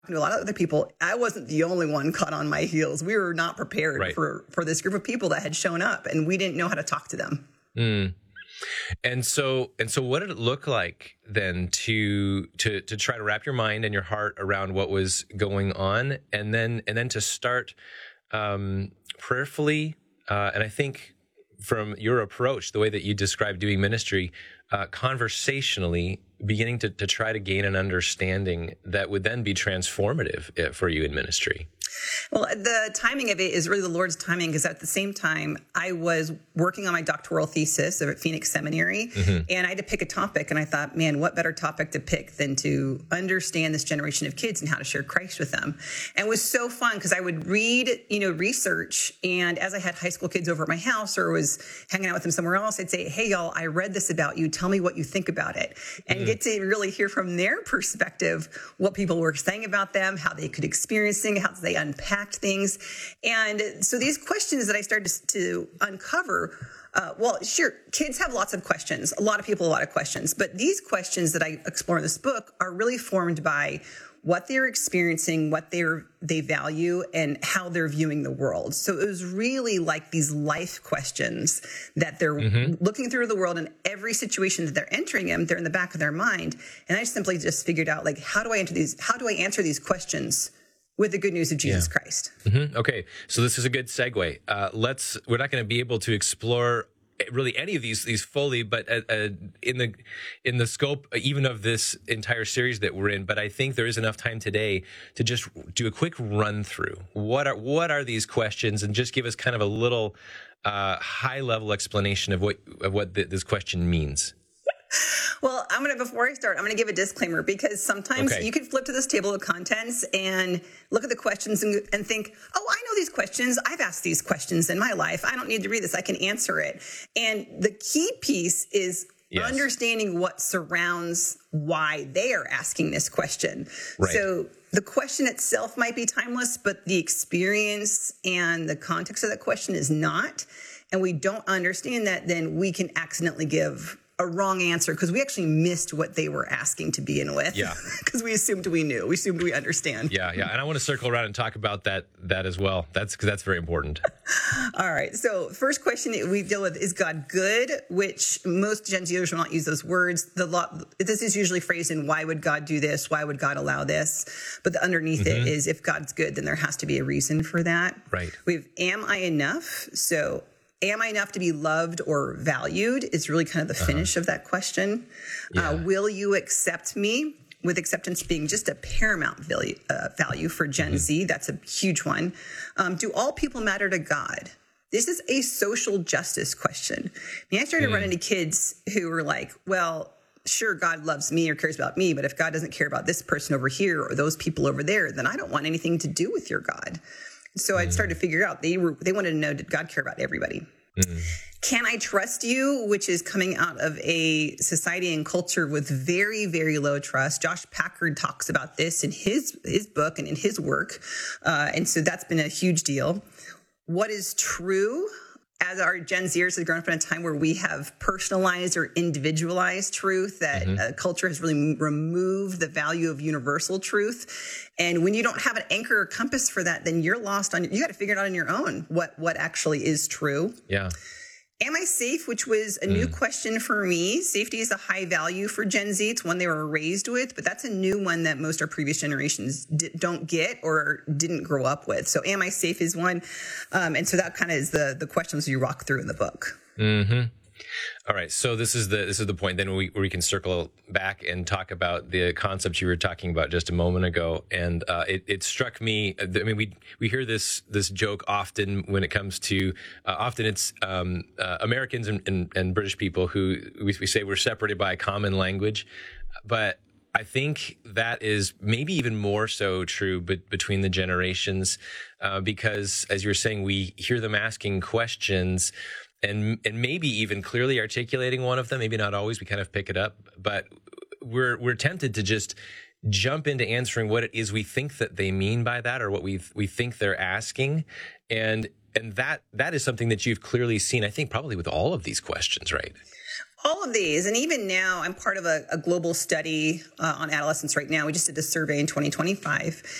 to a lot of other people, I wasn't the only one caught on my heels. We were not prepared for this group of people that had shown up, and we didn't know how to talk to them. And so what did it look like then to try to wrap your mind and your heart around what was going on, and then to start prayerfully, and I think from your approach, the way that you describe doing ministry, conversationally, beginning to try to gain an understanding that would then be transformative for you in ministry? Well, the timing of it is really the Lord's timing, because at the same time, I was working on my doctoral thesis at Phoenix Seminary, and I had to pick a topic. And I thought, man, what better topic to pick than to understand this generation of kids and how to share Christ with them? And it was so fun because I would read, research. And as I had high school kids over at my house or was hanging out with them somewhere else, I'd say, hey, y'all, I read this about you. Tell me what you think about it. And get to really hear from their perspective what people were saying about them, how they could experience things, how they unpacked things. And so these questions that I started to uncover, well, sure, kids have lots of questions. A lot of people, a lot of questions. But these questions that I explore in this book are really formed by what they're experiencing, what they value, and how they're viewing the world. So it was really like these life questions that they're looking through the world, and every situation that they're entering in, they're in the back of their mind. And I simply just figured out, like, how do I answer these questions with the good news of Jesus Christ? Okay, so this is a good segue. We're not going to be able to explore really any of these fully, but in the scope even of this entire series that we're in. But I think there is enough time today to just do a quick run through. What are these questions, and just give us kind of a little high level explanation of what this question means. Well, before I start, I'm going to give a disclaimer, because sometimes you can flip to this table of contents and look at the questions and think, oh, I know these questions. I've asked these questions in my life. I don't need to read this. I can answer it. And the key piece is understanding what surrounds why they are asking this question. Right. So the question itself might be timeless, but the experience and the context of that question is not. And we don't understand that, then we can accidentally give a wrong answer because we actually missed what they were asking to begin with. Yeah. Because we assumed we knew. We assumed we understand. Yeah. And I want to circle around and talk about that as well. That's very important. All right. So first question that we deal with is God good, which most Gen Zers will not use those words. This is usually phrased in why would God do this? Why would God allow this? But underneath it is, if God's good, then there has to be a reason for that. Right. We have, am I enough? So am I enough to be loved or valued is really kind of the finish of that question. Yeah. Will you accept me? With acceptance being just a paramount value for Gen Z. That's a huge one. Do all people matter to God? This is a social justice question. I started to run into kids who were like, well, sure, God loves me or cares about me, but if God doesn't care about this person over here or those people over there, then I don't want anything to do with your God. So I started to figure out they wanted to know, did God care about everybody? Can I trust you? Which is coming out of a society and culture with very, very low trust. Josh Packard talks about this in his book and in his work. And so that's been a huge deal. What is true? As our Gen Zers have grown up in a time where we have personalized or individualized truth, that culture has really removed the value of universal truth. And when you don't have an anchor or compass for that, then you're lost you got to figure it out on your own, what actually is true. Yeah. Am I safe? Which was a new question for me. Safety is a high value for Gen Z. It's one they were raised with, but that's a new one that most of our previous generations don't get or didn't grow up with. So am I safe is one. And so that kind of is the questions you walk through in the book. All right. So this is the point then where we can circle back and talk about the concepts you were talking about just a moment ago. And it struck me. I mean, we hear this joke often when it comes to often it's Americans and British people who we say we're separated by a common language, but I think that is maybe even more so true between the generations because, as you were saying, we hear them asking questions. And maybe even clearly articulating one of them, maybe not always, we kind of pick it up, but we're tempted to just jump into answering what it is we think that they mean by that or what we think they're asking. And that is something that you've clearly seen, I think, probably with all of these questions, right? All of these, and even now, I'm part of a global study on adolescence right now. We just did a survey in 2025,